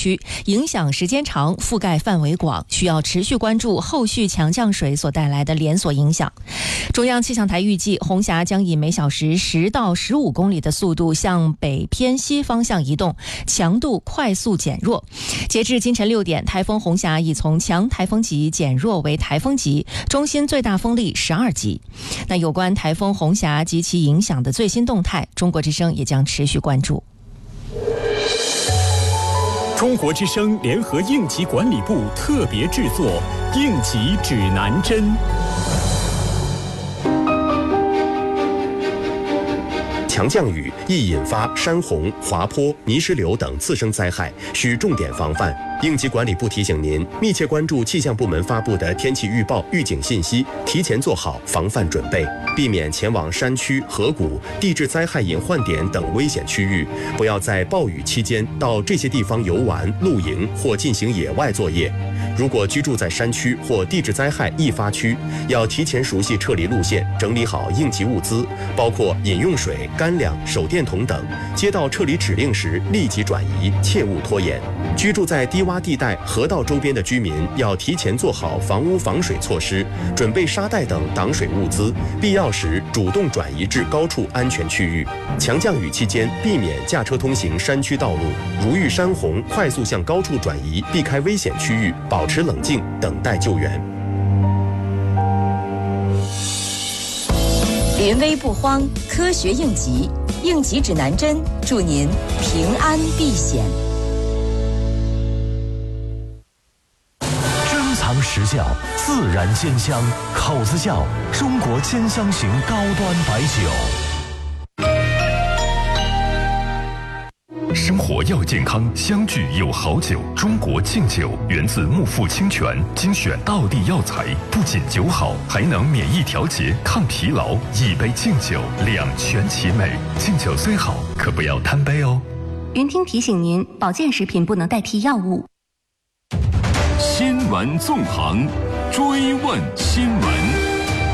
区，影响时间长，覆盖范围广，需要持续关注后续强降水所带来的连锁影响。中央气象台预计，红霞将以每小时10到15公里的速度向北偏西方向移动，强度快速减弱。截至今晨6点，台风红霞已从强台风级减弱为台风级，中心最大风力12级。那有关台风红霞及其影响的最新动态，中国之声也将持续关注。 中国之声联合应急管理部特别制作《应急指南针》。 强降雨易引发山洪、滑坡、泥石流等次生灾害，需重点防范。应急管理部提醒您，密切关注气象部门发布的天气预报、预警信息，提前做好防范准备，避免前往山区、河谷、地质灾害隐患点等危险区域。不要在暴雨期间到这些地方游玩、露营或进行野外作业。如果居住在山区或地质灾害易发区，要提前熟悉撤离路线，整理好应急物资，包括饮用水、干粮、手电筒等。接到撤离指令时立即转移，切勿拖延。居住在低洼地带、河道周边的居民要提前做好房屋防水措施，准备沙袋等挡水物资，必要时主动转移至高处安全区域。强降雨期间，避免驾车通行山区道路，如遇山洪，快速向高处转移，避开危险区域，保持冷静，等待救援。 临危不慌，科学应急，应急指南针，祝您平安避险。 珍藏实窖，自然鲜香，口子窖，中国兼香型高端白酒。 生活要健康，相聚有好酒。中国敬酒源自木富清泉，精选道地药材，不仅酒好，还能免疫调节、抗疲劳。一杯敬酒，两全其美。敬酒虽好，可不要贪杯哦。 云听提醒您，保健食品不能代替药物。 新闻纵横，追问新闻。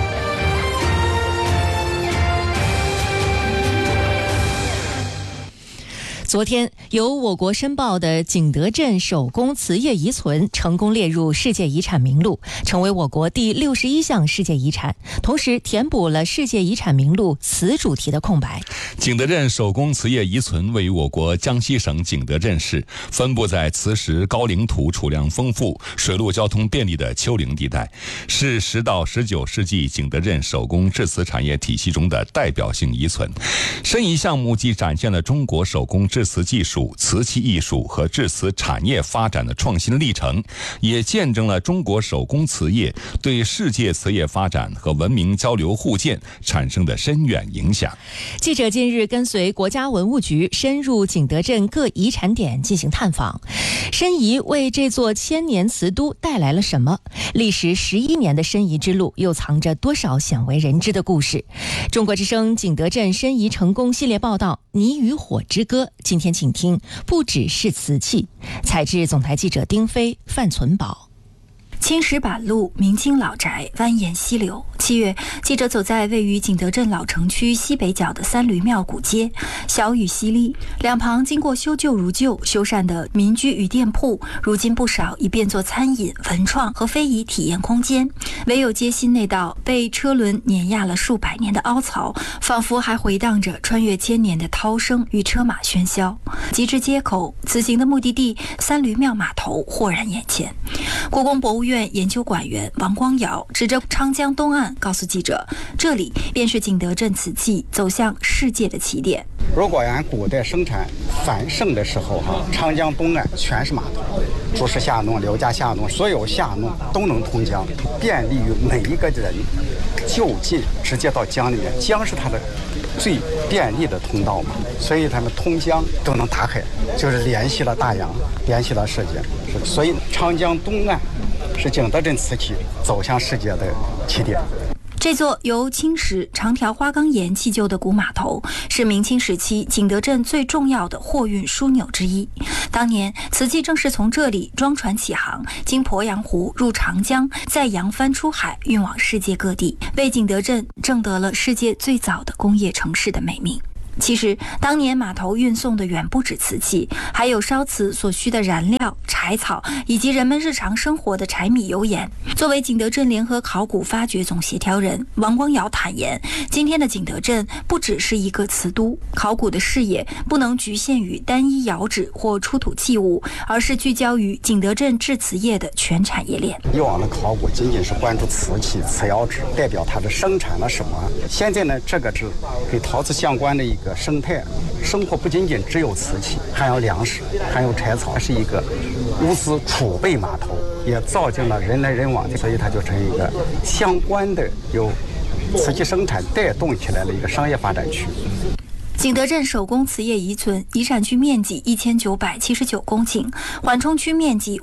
昨天，由我国申报的景德镇手工瓷业遗存成功列入世界遗产名录，成为我国第61项世界遗产，同时填补了世界遗产名录瓷主题的空白。 景德镇手工瓷业遗存位于我国江西省景德镇市，分布在磁石高岭土储量丰富、水陆交通便利的丘陵地带，是10到19世纪景德镇手工制瓷产业体系中的代表性遗存。申遗项目既展现了中国手工制瓷技术、瓷器艺术和制瓷产业发展的创新历程，也见证了中国手工瓷业对世界瓷业发展和文明交流互鉴产生的深远影响。 记者近日跟随国家文物局深入景德镇各遗产点进行探访，申遗为这座千年瓷都带来了什么？历时11年的申遗之路又藏着多少鲜为人知的故事？中国之声景德镇申遗成功系列报道《泥与火之歌》，今天请听不只是瓷器。采制总台记者丁飞、范存宝。 青石板路，明清老宅蜿蜒溪流。7月，记者走在位于景德镇老城区西北角的三驴庙古街，小雨淅沥，两旁经过修旧如旧、修缮的民居与店铺，如今不少已变作餐饮、文创和非遗体验空间。唯有街心那道被车轮碾压了数百年的凹槽，仿佛还回荡着穿越千年的涛声与车马喧嚣。及至街口，此行的目的地三驴庙码头豁然眼前。故宫博物院研究馆员王光尧指着长江东岸告诉记者，这里便是景德镇瓷器走向世界的起点。 如果按古代生产繁盛的时候长江东岸全是码头，朱氏下弄、刘家下弄，所有下弄都能通江，便利于每一个人就近直接到江里面。江是它的最便利的通道嘛，所以他们通江都能打开，就是联系了大洋，联系了世界。所以长江东岸是景德镇瓷器走向世界的起点。 这座由青石、长条花岗岩砌就的古码头，是明清时期景德镇最重要的货运枢纽之一。当年，瓷器正是从这里装船起航，经鄱阳湖入长江，再扬帆出海，运往世界各地，为景德镇挣得了世界最早的工业城市的美名。 其实，当年码头运送的远不止瓷器，还有烧瓷所需的燃料、柴草，以及人们日常生活的柴米油盐。作为景德镇联合考古发掘总协调人，王光尧坦言，今天的景德镇不只是一个瓷都，考古的视野不能局限于单一窑址或出土器物，而是聚焦于景德镇制瓷业的全产业链。 以往的考古仅仅是关注瓷器、瓷窑址，代表它的生产了什么。现在呢，这个是跟陶瓷相关的一个生态生活，不仅仅只有瓷器，还有粮食，还有柴草，是一个物资储备码头，也造就了人来人往，所以它就成一个相关的由瓷器生产带动起来的一个商业发展区。 景德镇手工瓷业遗存遗产区面积1979公顷，缓冲区面积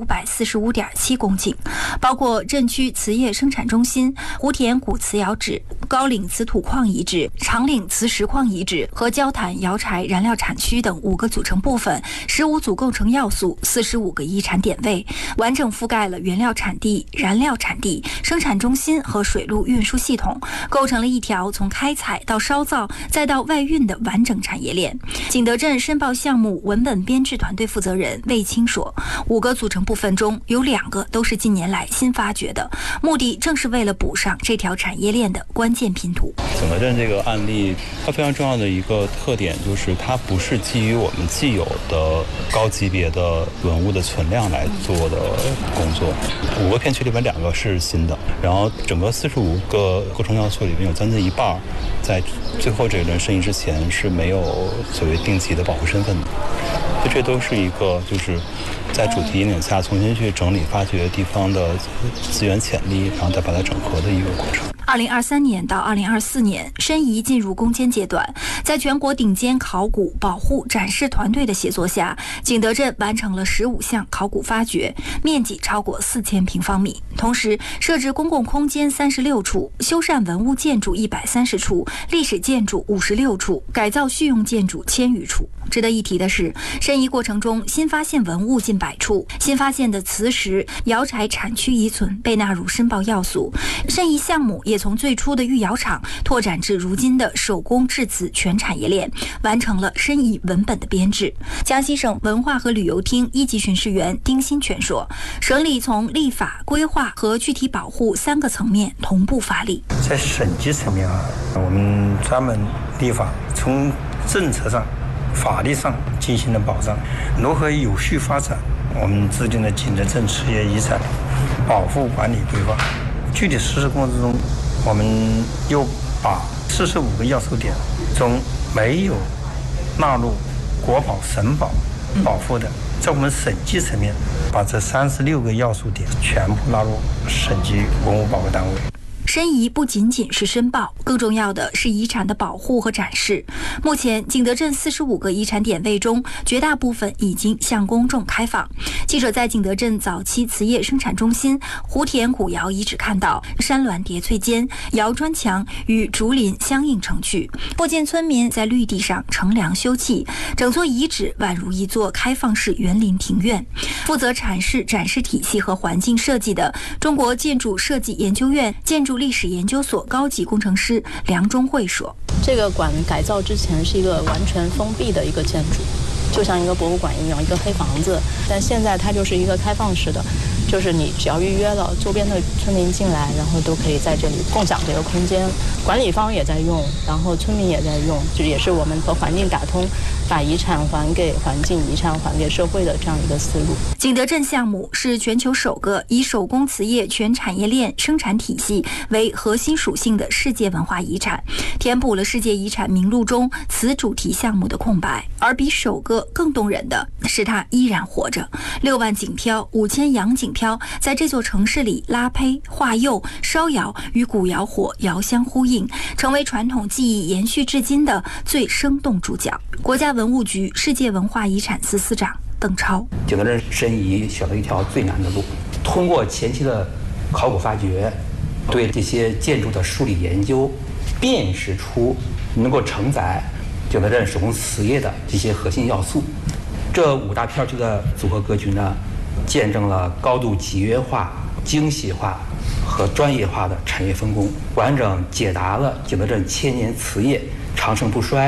5545.7公顷，包括镇区瓷业生产中心、湖田古瓷窑址、高岭瓷土矿遗址、长岭瓷石矿遗址和焦坛窑柴燃料产区等5个组成部分，15组构成要素，45个遗产点位，完整覆盖了原料产地、燃料产地、生产中心和水路运输系统，构成了一条从开采到烧造再到外运的完整产业链。景德镇申报项目文本编制团队负责人魏青说，5个组成部分中有2个都是近年来新发掘的，目的正是为了补上这条产业链的关键拼图。 景德镇这个案例，它非常重要的一个特点就是它不是基于我们既有的高级别的文物的存量来做的工作。5个片区里面2个是新的，然后整个45个构成要素里面有将近一半在最后这一轮申遗之前是没有所谓定级的保护身份的，所以这都是一个就是在主题引领下重新去整理发掘地方的资源潜力，然后再把它整合的一个过程。 2023年到2024年，申遗进入攻坚阶段，在全国顶尖考古保护展示团队的协作下，景德镇完成了15项考古发掘，面积超过4000平方米，同时设置公共空间36处，修缮文物建筑130处，历史建筑56处，改造蓄用建筑1000余处。值得一提的是，申遗过程中新发现文物近100处，新发现的瓷石、窑柴产区遗存被纳入申报要素。申遗项目也从最初的御窑厂拓展至如今的手工制瓷全产业链，完成了申遗文本的编制。江西省文化和旅游厅1级巡视员丁新全说，省里从立法、规划和具体保护3个层面同步发力。 在省级层面我们专门立法，从政策上、法律上进行了保障，如何有序发展，我们制定了景德镇瓷业遗产保护管理规划。具体实施过程中，我们又把45个要素点中没有纳入国保、省保保护的，在我们省级层面把这36个要素点全部纳入省级文物保护单位。 申遗不仅仅是申报，更重要的是遗产的保护和展示。目前，景德镇45个遗产点位中，绝大部分已经向公众开放。记者在景德镇早期瓷业生产中心湖田古窑遗址看到，山峦叠翠间，窑砖墙与竹林相映成趣。附近村民在绿地上乘凉休憩，整座遗址宛如一座开放式园林庭院。负责阐释展示体系和环境设计的中国建筑设计研究院建筑历史研究所高级工程师梁中慧说， 这个馆改造之前是一个完全封闭的一个建筑，就像一个博物馆一样，一个黑房子，但现在它就是一个开放式的，就是你只要预约了，周边的村民进来，然后都可以在这里共享这个空间，管理方也在用，然后村民也在用，这也是我们和环境打通，把遗产还给环境，遗产还给社会的这样一个思路。 景德镇项目是全球首个以手工瓷业全产业链生产体系为核心属性的世界文化遗产，填补了世界遗产名录中瓷主题项目的空白。而比首个更动人的是，它依然活着。6万锦漂、5000洋锦漂在这座城市里拉胚、化釉、烧窑，与古窑火遥相呼应，成为传统技艺延续至今的最生动主角。国家文物局世界文化遗产司司长邓超， 景德镇申遗选了一条最难的路，通过前期的考古发掘，对这些建筑的梳理研究，辨识出能够承载景德镇手工瓷业的这些核心要素。这5大片区的组合格局呢，见证了高度集约化、精细化和专业化的产业分工，完整解答了景德镇千年瓷业长盛不衰、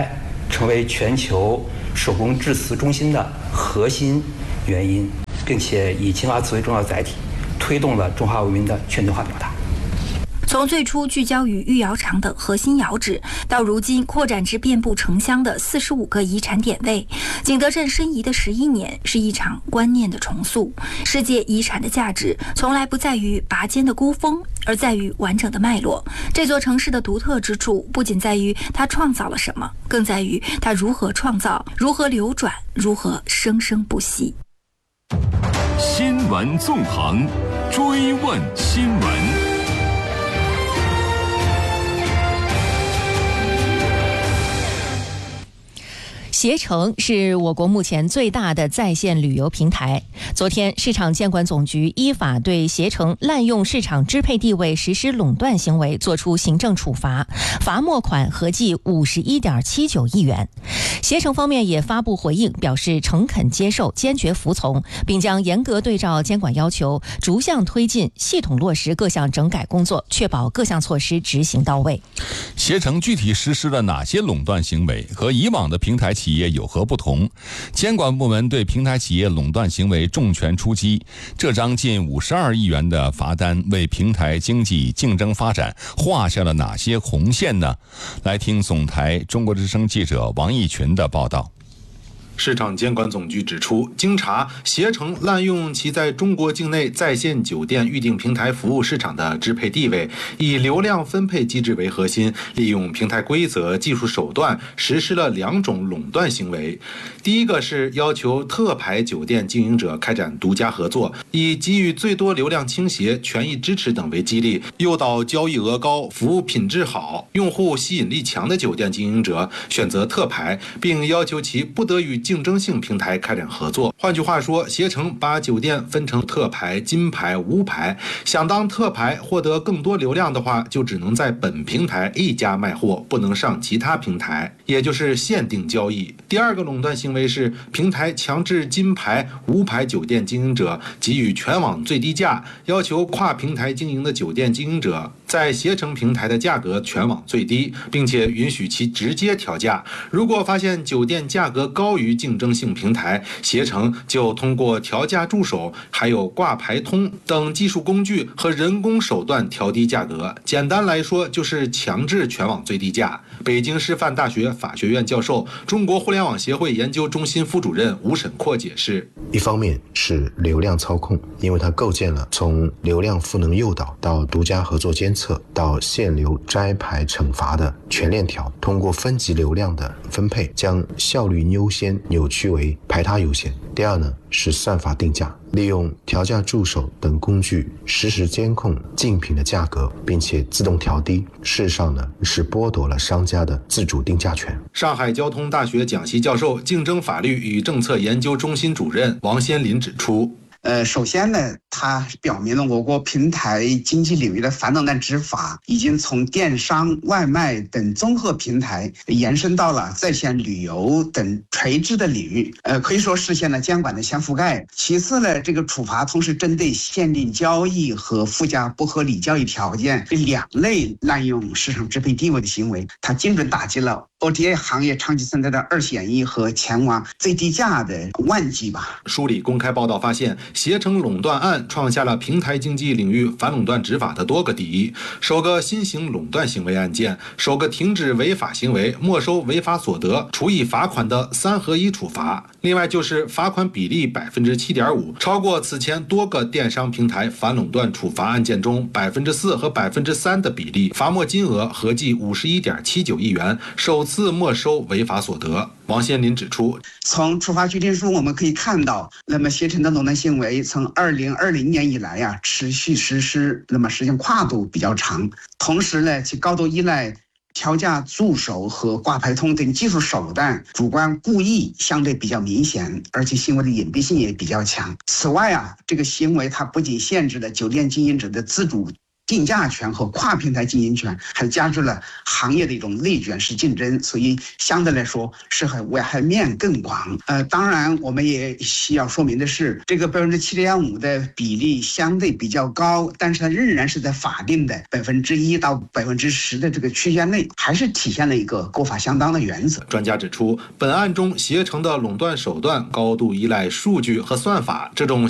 成为全球手工制瓷中心的核心原因，并且以青花瓷为重要载体，推动了中华文明的全球化表达。 从最初聚焦于御窑厂等核心窑址，到如今扩展至遍布城乡的45个遗产点位，景德镇申遗的11年是一场观念的重塑。世界遗产的价值从来不在于拔尖的孤峰，而在于完整的脉络。这座城市的独特之处，不仅在于它创造了什么，更在于它如何创造，如何流转，如何生生不息。 新闻纵横，追问新闻。 携程是我国目前最大的在线旅游平台。昨天，市场监管总局依法对携程滥用市场支配地位实施垄断行为作出行政处罚，罚没款合计51.79亿元。携程方面也发布回应，表示诚恳接受，坚决服从，并将严格对照监管要求，逐项推进系统落实各项整改工作，确保各项措施执行到位。 携程具体实施了哪些垄断行为，和以往的平台企业有何不同？监管部门对平台企业垄断行为重拳出击，这张近52亿元的罚单为平台经济竞争发展画下了哪些红线呢？来听总台中国之声记者王义群的报道。 市场监管总局指出，经查，携程滥用其在中国境内在线酒店预订平台服务市场的支配地位，以流量分配机制为核心，利用平台规则、技术手段实施了2种垄断行为。第一个是要求特牌酒店经营者开展独家合作，以给予最多流量倾斜、权益支持等为激励，诱导交易额高、服务品质好、用户吸引力强的酒店经营者选择特牌，并要求其不得与竞争性平台开展合作。换句话说，携程把酒店分成特牌、金牌、无牌，想当特牌获得更多流量的话，就只能在本平台一家卖货，不能上其他平台，也就是限定交易。第二个垄断行为是平台强制金牌、无牌酒店经营者给予全网最低价，要求跨平台经营的酒店经营者在携程平台的价格全网最低，并且允许其直接调价。如果发现酒店价格高于竞争性平台，携程就通过调价助手、还有挂牌通等技术工具和人工手段调低价格。简单来说，就是强制全网最低价。北京师范大学法学院教授、中国互联网协会研究中心副主任吴沈阔解释： 一方面是流量操控，因为它构建了从流量赋能诱导到独家合作监测到限流摘牌惩罚的全链条，通过分级流量的分配，将效率优先扭曲为排他优先。第二呢，是算法定价，利用调价助手等工具实时监控竞品的价格，并且自动调低。事实上呢，是剥夺了商家的自主定价权。 上海交通大学讲席教授、竞争法律与政策研究中心主任王先林指出， 首先呢，它表明了我国平台经济领域的反垄断执法已经从电商、外卖等综合平台延伸到了在线旅游等垂直的领域，可以说实现了监管的全覆盖。其次呢，这个处罚同时针对限定交易和附加不合理交易条件这2类滥用市场支配地位的行为，它精准打击了OTA 行业长期存在的二选一和前往最低价的万计吧。 梳理公开报道发现，携程垄断案创下了平台经济领域反垄断执法的多个第一，首个新型垄断行为案件，首个停止违法行为、没收违法所得、处以罚款的3合1处罚。另外就是罚款比例7.5%，超过此前多个电商平台反垄断处罚案件中4%和3%的比例，罚没金额合计51.79亿元，首次没收违法所得。王先林指出， 从处罚决定书我们可以看到，那么携程的垄断行为从2020年以来持续实施，那么时间跨度比较长，同时呢，其高度依赖调价助手和挂牌通等技术手段，主观故意相对比较明显，而且行为的隐蔽性也比较强。此外这个行为它不仅限制了酒店经营者的自主定价权和跨平台经营权，还加剧了行业的一种内卷式竞争，所以相对来说是危害面更广。当然我们也需要说明的是，这个7.5%的比例相对比较高，但是它仍然是在法定的1%到10%的这个区间内，还是体现了一个国法相当的原则。 专家指出，本案中携程的垄断手段高度依赖数据和算法，这种